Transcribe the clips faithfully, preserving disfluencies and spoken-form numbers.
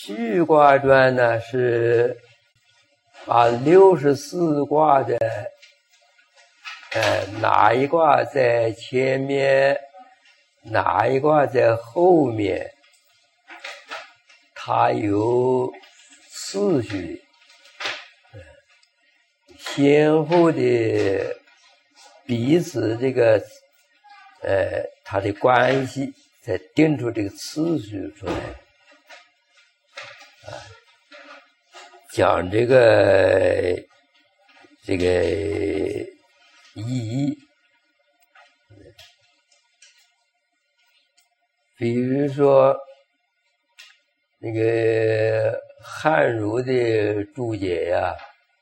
序卦传呢是把六十四卦的呃哪一卦在前面，哪一卦在后面，它有次序，先后的彼此这个呃它的关系，再定出这个次序出来。啊，讲这个这个意义，比如说那个汉儒的注解呀，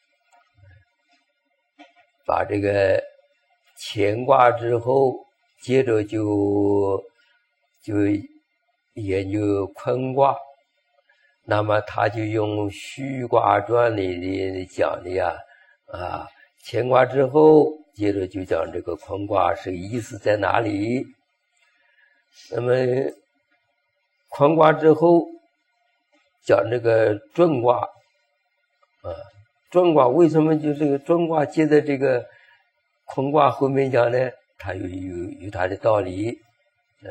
把这个乾卦之后，接着就就研究坤卦。那么他就用序卦传里的讲的呀，啊，乾卦之后，接着就讲这个坤卦是意思在哪里。那么坤卦之后讲这个震卦，啊，震卦为什么就这个震卦接在这个坤卦后面讲呢？它有有有它的道理。嗯，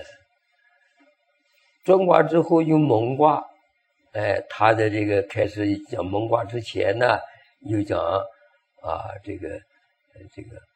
震卦之后有蒙卦。哎，他的这个开始讲蒙卦之前呢，又讲啊这个这个